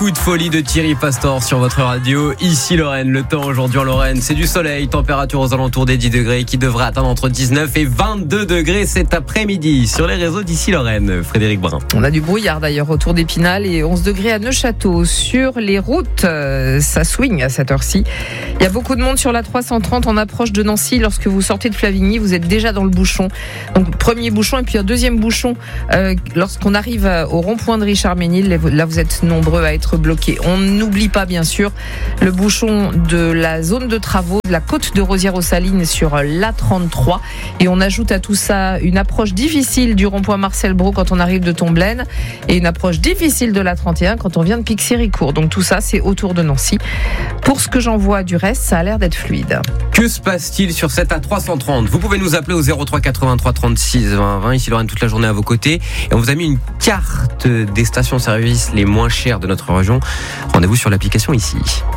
Coup de folie de Thierry Pastor sur votre radio. Ici Lorraine, le temps aujourd'hui en Lorraine, c'est du soleil, température aux alentours des 10 degrés qui devrait atteindre entre 19 et 22 degrés cet après-midi. Sur les réseaux d'ici Lorraine, Frédéric Brun. On a du brouillard d'ailleurs autour d'Épinal et 11 degrés à Neufchâteau. Sur les routes, ça swing à cette heure-ci. Il y a beaucoup de monde sur la 330 en approche de Nancy. Lorsque vous sortez de Flavigny, vous êtes déjà dans le bouchon. Donc premier bouchon et puis un deuxième bouchon lorsqu'on arrive au rond-point de Richard-Ménil. Là, vous êtes nombreux à être bloqués. On n'oublie pas, bien sûr, le bouchon de la zone de travaux de la côte de Rosières-aux-Salines sur l'A33. Et on ajoute à tout ça une approche difficile du rond-point Marcel Brault quand on arrive de Tomblaine et une approche difficile de l'A31 quand on vient de Pixérécourt. Donc tout ça, c'est autour de Nancy. Pour ce que j'en vois du reste, ça a l'air d'être fluide. Que se passe-t-il sur cette A330 ? Vous pouvez nous appeler au 03 83 36 20 20. Ici Lorraine, toute la journée à vos côtés. Et on vous a mis une carte des stations-service les moins chères de notre région. Rendez-vous sur l'application ici.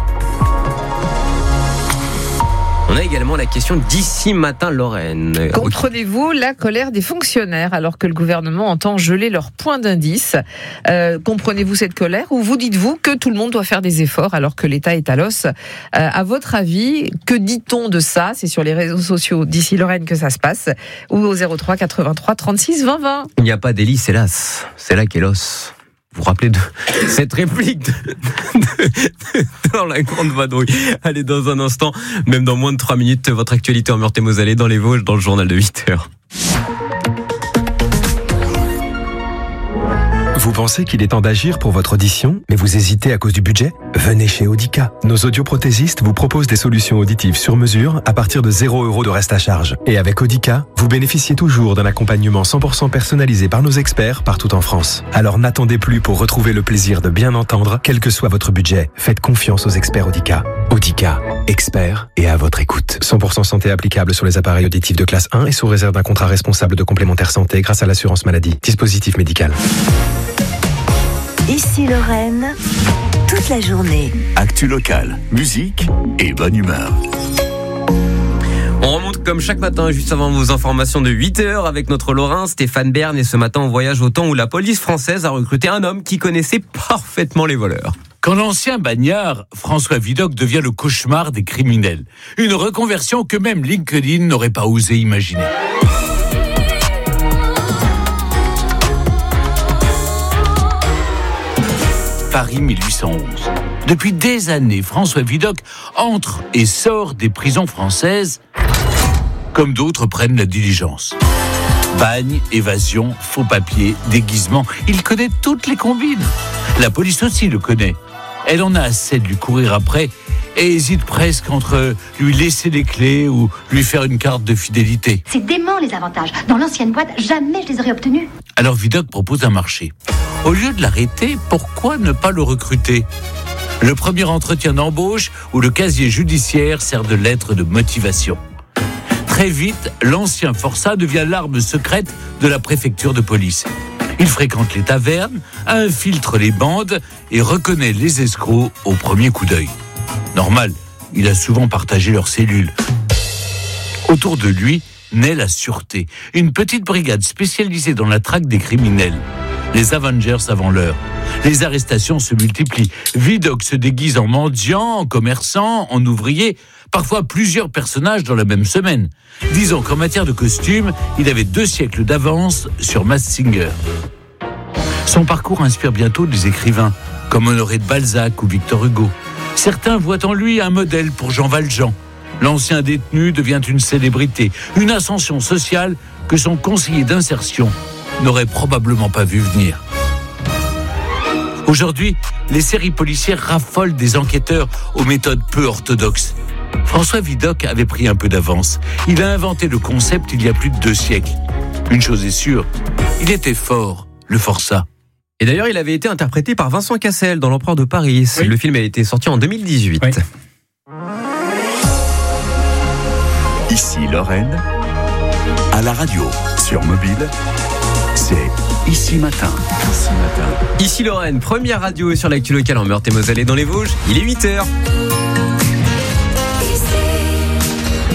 On a également la question d'ici matin Lorraine. Comprenez-vous la colère des fonctionnaires alors que le gouvernement entend geler leur point d'indice ? Comprenez-vous cette colère ou vous dites-vous que tout le monde doit faire des efforts alors que l'État est à l'os ? À votre avis, que dit-on de ça ? C'est sur les réseaux sociaux d'ici Lorraine que ça se passe ou au 03 83 36 20 20. Il n'y a pas d'hélice hélas, c'est là qu'est l'os. Vous vous rappelez de cette réplique dans la grande vadrouille. Allez, dans un instant, même dans moins de 3 minutes, votre actualité en Meurthe-et-Moselle dans les Vosges, dans le journal de 8h. Vous pensez qu'il est temps d'agir pour votre audition, mais vous hésitez à cause du budget ? Venez chez Audica. Nos audioprothésistes vous proposent des solutions auditives sur mesure à partir de 0 € de reste à charge. Et avec Audica, vous bénéficiez toujours d'un accompagnement 100% personnalisé par nos experts partout en France. Alors n'attendez plus pour retrouver le plaisir de bien entendre, quel que soit votre budget. Faites confiance aux experts Audica. Audica, experts et à votre écoute. 100% santé applicable sur les appareils auditifs de classe 1 et sous réserve d'un contrat responsable de complémentaire santé grâce à l'assurance maladie. Dispositif médical. Ici Lorraine, toute la journée. Actu locale, musique et bonne humeur. On remonte comme chaque matin, juste avant vos informations de 8h avec notre Lorrain, Stéphane Bern. Et ce matin, on voyage au temps où la police française a recruté un homme qui connaissait parfaitement les voleurs. Quand l'ancien bagnard, François Vidocq, devient le cauchemar des criminels. Une reconversion que même LinkedIn n'aurait pas osé imaginer. Paris 1811. Depuis des années, François Vidocq entre et sort des prisons françaises comme d'autres prennent la diligence. Bagne, évasion, faux papiers, déguisement, il connaît toutes les combines. La police aussi le connaît. Elle en a assez de lui courir après et hésite presque entre lui laisser les clés ou lui faire une carte de fidélité. C'est dément les avantages. Dans l'ancienne boîte, jamais je les aurais obtenus. Alors Vidocq propose un marché. Au lieu de l'arrêter, pourquoi ne pas le recruter ? Le premier entretien d'embauche où le casier judiciaire sert de lettre de motivation. Très vite, l'ancien forçat devient l'arme secrète de la préfecture de police. Il fréquente les tavernes, infiltre les bandes et reconnaît les escrocs au premier coup d'œil. Normal, il a souvent partagé leurs cellules. Autour de lui naît la sûreté, une petite brigade spécialisée dans la traque des criminels. Les Avengers avant l'heure. Les arrestations se multiplient. Vidocq se déguise en mendiant, en commerçant, en ouvrier, parfois plusieurs personnages dans la même semaine. Disons qu'en matière de costumes, il avait 2 siècles d'avance sur Masked Singer. Son parcours inspire bientôt des écrivains, comme Honoré de Balzac ou Victor Hugo. Certains voient en lui un modèle pour Jean Valjean. L'ancien détenu devient une célébrité, une ascension sociale que son conseiller d'insertion n'aurait probablement pas vu venir. Aujourd'hui, les séries policières raffolent des enquêteurs aux méthodes peu orthodoxes. François Vidocq avait pris un peu d'avance. Il a inventé le concept il y a plus de 2 siècles. Une chose est sûre, il était fort, le forçat. Et d'ailleurs, il avait été interprété par Vincent Cassel dans L'Empereur de Paris. Oui. Le film a été sorti en 2018. Oui. Ici Lorraine, à la radio, sur mobile, c'est Ici Matin. Ici Matin. Ici Lorraine, première radio sur l'actu locale en Meurthe-et-Moselle et dans les Vosges. Il est 8h.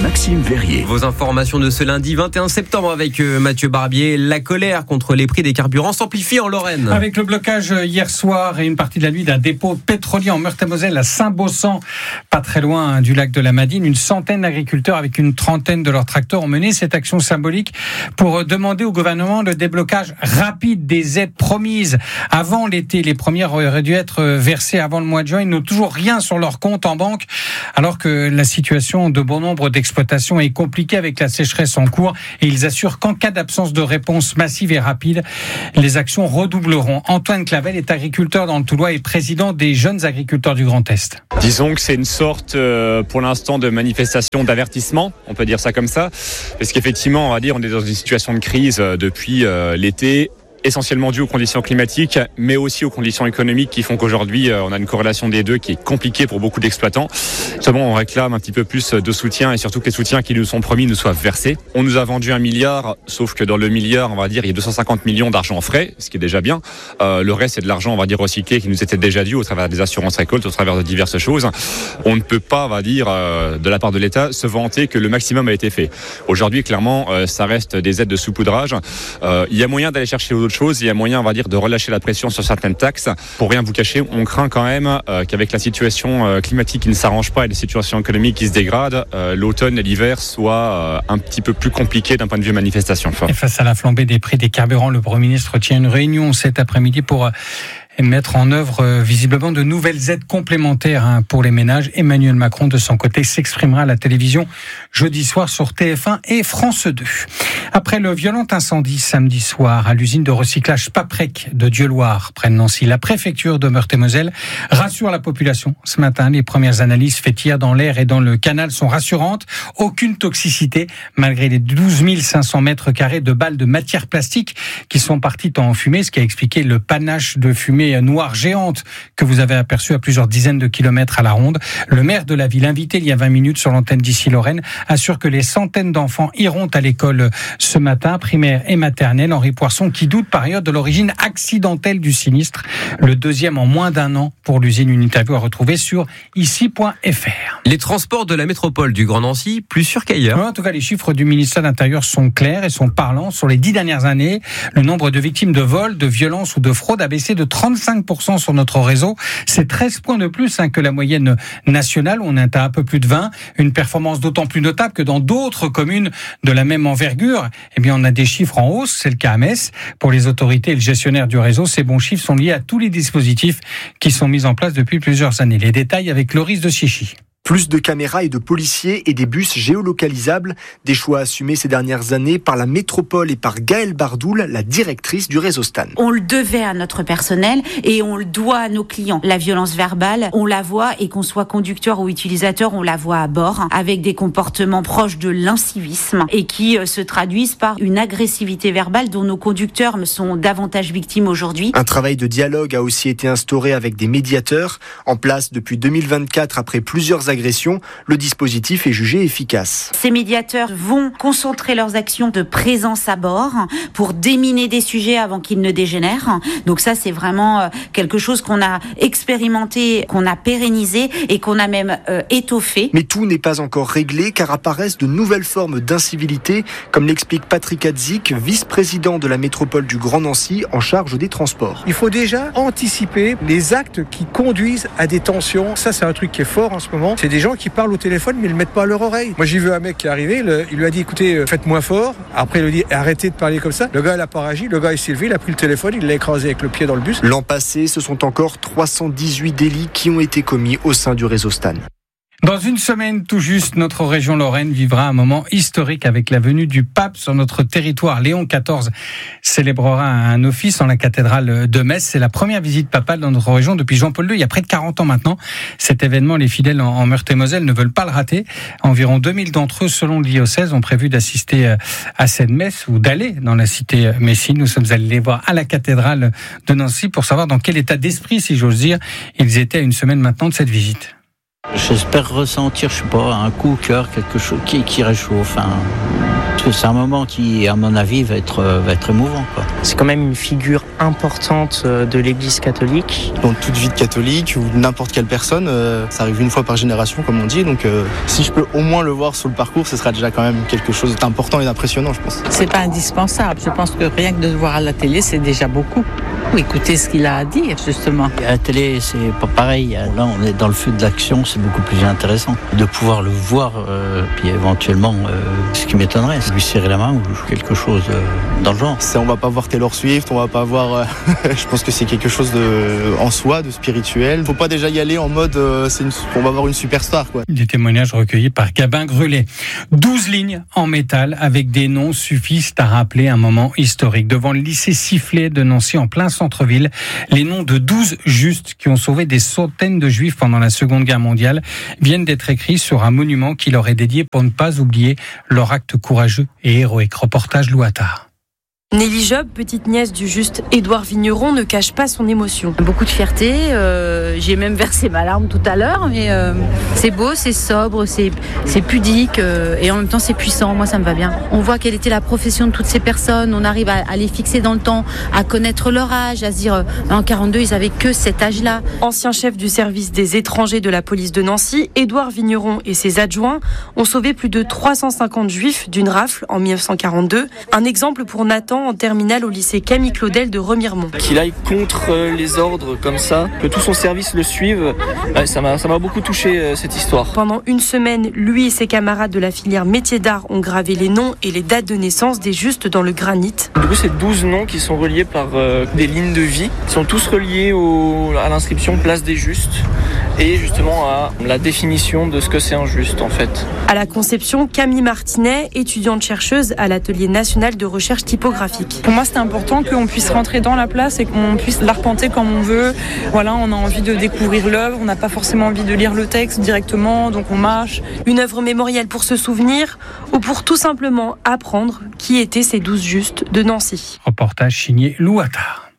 Maxime Verrier. Vos informations de ce lundi 21 septembre avec Mathieu Barbier. La colère contre les prix des carburants s'amplifie en Lorraine. Avec le blocage hier soir et une partie de la nuit d'un dépôt pétrolier en Meurthe-et-Moselle à Saint-Baussan, pas très loin du lac de la Madine, une centaine d'agriculteurs avec une trentaine de leurs tracteurs ont mené cette action symbolique pour demander au gouvernement le déblocage rapide des aides promises avant l'été. Les premières auraient dû être versées avant le mois de juin. Ils n'ont toujours rien sur leur compte en banque, alors que la situation de bon nombre d'exploitations est compliquée avec la sécheresse en cours, et ils assurent qu'en cas d'absence de réponse massive et rapide, les actions redoubleront. Antoine Clavel est agriculteur dans le Toulois et président des jeunes agriculteurs du Grand Est. Disons que c'est une sorte, pour l'instant, de manifestation d'avertissement, on peut dire ça comme ça, parce qu'effectivement, on va dire, on est dans une situation de crise depuis l'été, essentiellement dû aux conditions climatiques, mais aussi aux conditions économiques qui font qu'aujourd'hui, on a une corrélation des deux qui est compliquée pour beaucoup d'exploitants. Seulement, on réclame un petit peu plus de soutien et surtout que les soutiens qui nous sont promis nous soient versés. On nous a vendu 1 milliard, sauf que dans le milliard, on va dire, il y a 250 millions d'argent en frais, ce qui est déjà bien. Le reste, c'est de l'argent, on va dire, recyclé qui nous était déjà dû au travers des assurances récoltes, au travers de diverses choses. On ne peut pas, on va dire, de la part de l'État, se vanter que le maximum a été fait. Aujourd'hui, clairement, ça reste des aides de saupoudrage. Il y a moyen d'aller chercher autre chose, il y a moyen, on va dire, de relâcher la pression sur certaines taxes. Pour rien vous cacher, on craint quand même qu'avec la situation climatique qui ne s'arrange pas et la situation économique qui se dégrade, l'automne et l'hiver soient un petit peu plus compliqués d'un point de vue manifestation. Et face à la flambée des prix des carburants, le Premier ministre tient une réunion cet après-midi pour mettre en œuvre visiblement de nouvelles aides complémentaires pour les ménages. Emmanuel Macron, de son côté, s'exprimera à la télévision jeudi soir sur TF1 et France 2. Après le violent incendie samedi soir à l'usine de recyclage Paprec de Dieuloir, près de Nancy, la préfecture de Meurthe-et-Moselle rassure la population. Ce matin, les premières analyses faites hier dans l'air et dans le canal sont rassurantes. Aucune toxicité, malgré les 12 500 mètres carrés de balles de matière plastique qui sont parties en fumée, ce qui a expliqué le panache de fumée noire géante que vous avez aperçu à plusieurs dizaines de kilomètres à la ronde. Le maire de la ville, invité il y a 20 minutes sur l'antenne d'Ici Lorraine, assure que les centaines d'enfants iront à l'école ce matin, primaire et maternelle. Henri Poisson, qui doute par ailleurs de l'origine accidentelle du sinistre, le deuxième en moins d'un an pour l'usine. Une interview à retrouver sur ici.fr. Les transports de la métropole du Grand Nancy, plus sûrs qu'ailleurs. En tout cas, les chiffres du ministère de l'Intérieur sont clairs et sont parlants. Sur les 10 dernières années, le nombre de victimes de vol, de violence ou de fraude a baissé de 35% sur notre réseau. C'est 13 points de plus que la moyenne nationale. On est à un peu plus de 20. Une performance d'autant plus notable que dans d'autres communes de la même envergure, eh bien, on a des chiffres en hausse. C'est le cas à Metz. Pour les autorités et le gestionnaire du réseau, ces bons chiffres sont liés à tous les dispositifs qui sont mis en place depuis plusieurs années. Les détails avec Loris de Siechy. Plus de caméras et de policiers et des bus géolocalisables, des choix assumés ces dernières années par la métropole et par Gaëlle Bardoul, la directrice du réseau Stan. On le devait à notre personnel et on le doit à nos clients. La violence verbale, on la voit, et qu'on soit conducteur ou utilisateur, on la voit à bord, avec des comportements proches de l'incivisme et qui se traduisent par une agressivité verbale dont nos conducteurs sont davantage victimes aujourd'hui. Un travail de dialogue a aussi été instauré avec des médiateurs. En place depuis 2024 après plusieurs agressions, le dispositif est jugé efficace. Ces médiateurs vont concentrer leurs actions de présence à bord pour déminer des sujets avant qu'ils ne dégénèrent. Donc ça, c'est vraiment quelque chose qu'on a expérimenté, qu'on a pérennisé et qu'on a même étoffé. Mais tout n'est pas encore réglé car apparaissent de nouvelles formes d'incivilité, comme l'explique Patrick Hadzik, vice-président de la métropole du Grand Nancy en charge des transports. Il faut déjà anticiper les actes qui conduisent à des tensions. Ça, c'est un truc qui est fort en ce moment. C'est des gens qui parlent au téléphone mais ils ne le mettent pas à leur oreille. Moi, j'ai vu un mec qui est arrivé, il lui a dit écoutez, faites moins fort. Après, il lui a dit arrêtez de parler comme ça. Le gars, il n'a pas réagi. Le gars, il s'est levé, il a pris le téléphone, il l'a écrasé avec le pied dans le bus. L'an passé, ce sont encore 318 délits qui ont été commis au sein du réseau Stan. Dans une semaine tout juste, notre région Lorraine vivra un moment historique avec la venue du pape sur notre territoire. Léon XIV célébrera un office en la cathédrale de Metz. C'est la première visite papale dans notre région depuis Jean-Paul II, il y a près de 40 ans maintenant. Cet événement, les fidèles en Meurthe-et-Moselle ne veulent pas le rater. Environ 2000 d'entre eux, selon le diocèse, ont prévu d'assister à cette messe ou d'aller dans la cité messine. Nous sommes allés les voir à la cathédrale de Nancy pour savoir dans quel état d'esprit, si j'ose dire, ils étaient à une semaine maintenant de cette visite. J'espère ressentir, je sais pas, un coup au cœur, quelque chose qui réchauffe, Parce que c'est un moment qui, à mon avis, va être émouvant, quoi. C'est quand même une figure importante de l'Église catholique. Dans toute vie de catholique ou n'importe quelle personne, ça arrive une fois par génération, comme on dit. Donc si je peux au moins le voir sur le parcours, ce sera déjà quand même quelque chose d'important et d'impressionnant, je pense. C'est pas indispensable. Je pense que rien que de le voir à la télé, c'est déjà beaucoup. Ou écouter ce qu'il a à dire, justement. À la télé, c'est pas pareil. Là, on est dans le feu de l'action, c'est beaucoup plus intéressant. De pouvoir le voir, puis éventuellement, ce qui m'étonnerait, c'est lui serrer la main ou quelque chose dans le genre. On va pas voir Taylor Swift, on va pas voir... je pense que c'est quelque chose en soi, de spirituel. Faut pas déjà y aller en mode on va voir une superstar, quoi. Des témoignages recueillis par Gabin Grulé. 12 lignes en métal avec des noms suffisent à rappeler un moment historique. Devant le lycée Sifflet de Nancy, en plein centre-ville, les noms de 12 justes qui ont sauvé des centaines de juifs pendant la Seconde Guerre mondiale viennent d'être écrits sur un monument qui leur est dédié pour ne pas oublier leur acte courageux et héroïque. Reportage Louattard. Nelly Job, petite nièce du juste Édouard Vigneron, ne cache pas son émotion. Beaucoup de fierté, j'ai même versé ma larme tout à l'heure, mais c'est beau, c'est sobre, c'est pudique et en même temps c'est puissant, moi ça me va bien. On voit quelle était la profession de toutes ces personnes, on arrive à les fixer dans le temps, à connaître leur âge, à se dire en 42 ils avaient que cet âge-là. Ancien chef du service des étrangers de la police de Nancy, Édouard Vigneron et ses adjoints ont sauvé plus de 350 juifs d'une rafle en 1942. Un exemple pour Nathan en terminale au lycée Camille Claudel de Remiremont. Qu'il aille contre les ordres comme ça, que tout son service le suive, ça m'a beaucoup touché cette histoire. Pendant une semaine, lui et ses camarades de la filière métiers d'art ont gravé les noms et les dates de naissance des justes dans le granit. Du coup, c'est 12 noms qui sont reliés par des lignes de vie. Ils sont tous reliés à l'inscription Place des Justes et justement à la définition de ce que c'est un juste en fait. À la conception, Camille Martinet, étudiante chercheuse à l'Atelier national de recherche typographique. Pour moi, c'était important qu'on puisse rentrer dans la place et qu'on puisse l'arpenter comme on veut. Voilà, on a envie de découvrir l'œuvre, on n'a pas forcément envie de lire le texte directement, donc on marche. Une œuvre mémorielle pour se souvenir ou pour tout simplement apprendre qui étaient ces 12 justes de Nancy. Reportage signé Louattard.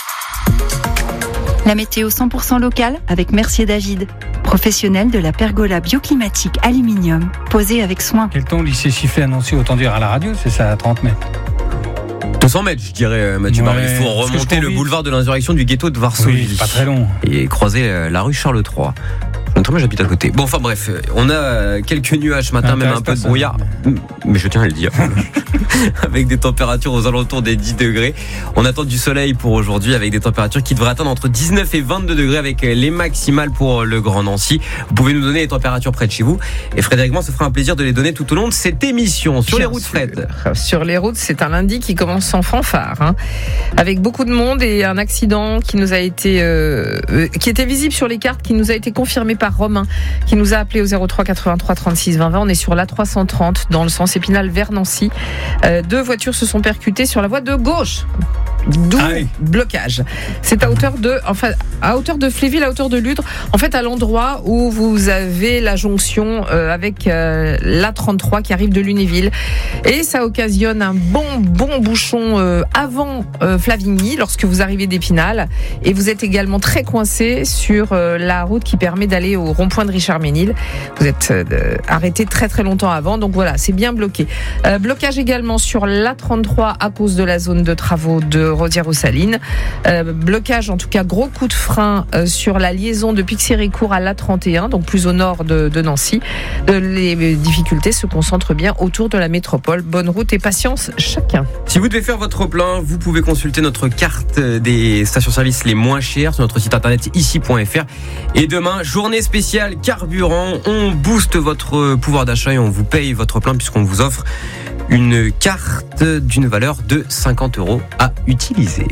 La météo 100% locale avec Mercier David, professionnel de la pergola bioclimatique aluminium, posée avec soin. Quel temps le lycée Sifflet à Nancy, autant dire à la radio, c'est ça à 30 mètres. 200 mètres, je dirais, Mathieu Barré. Il faut remonter le boulevard de l'insurrection du ghetto de Varsovie. Oui, pas très long. Et croiser la rue Charles III. Très bien, j'habite à côté. Bon, enfin bref, on a quelques nuages ce matin, même un peu de brouillard. Mais je tiens à le dire. Avec des températures aux alentours des 10 degrés. On attend du soleil pour aujourd'hui avec des températures qui devraient atteindre entre 19 et 22 degrés avec les maximales pour le Grand Nancy. Vous pouvez nous donner les températures près de chez vous. Et Frédéric Mans se fera un plaisir de les donner tout au long de cette émission. Sur les routes, Fred. Sur les routes, c'est un lundi qui commence sans fanfare. Avec beaucoup de monde et un accident qui nous a été, qui était visible sur les cartes, qui nous a été confirmé par Romain, qui nous a appelé au 03 83 36 20 20. On est sur l'A330 dans le sens Épinal vers Nancy. 2 voitures se sont percutées sur la voie de gauche. D'où blocage. C'est à hauteur de Fléville, à hauteur de Ludre. En fait, à l'endroit où vous avez la jonction avec l'A33 qui arrive de Lunéville. Et ça occasionne un bon bouchon avant Flavigny lorsque vous arrivez d'Épinal. Et vous êtes également très coincé sur la route qui permet d'aller au rond-point de Richard-Ménil. Vous êtes arrêté très très longtemps avant. Donc voilà, c'est bien bloqué. Blocage également sur l'A33 à cause de la zone de travaux de Rosières-aux-Salines. Blocage, en tout cas, gros coup de frein sur la liaison de Pixérécourt à l'A31, donc plus au nord de Nancy. Les difficultés se concentrent bien autour de la métropole. Bonne route et patience chacun. Si vous devez faire votre plein, vous pouvez consulter notre carte des stations-service les moins chères sur notre site internet ici.fr. Et demain, journée spéciale carburant. On booste votre pouvoir d'achat et on vous paye votre plein puisqu'on vous offre une carte d'une valeur de 50 € à utiliser.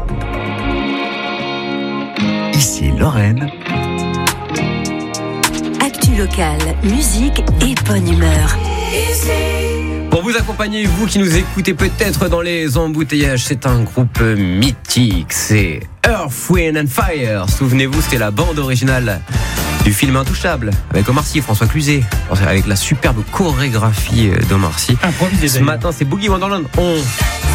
Ici Lorraine. Actu locale, musique et bonne humeur. Pour vous accompagner, vous qui nous écoutez peut-être dans les embouteillages, c'est un groupe mythique, c'est Earth, Wind and Fire. Souvenez-vous, c'était la bande originale du film Intouchable avec Omar Sy et François Cluzet, avec la superbe chorégraphie d'Omar Sy. Ce matin, c'est Boogie Wonderland.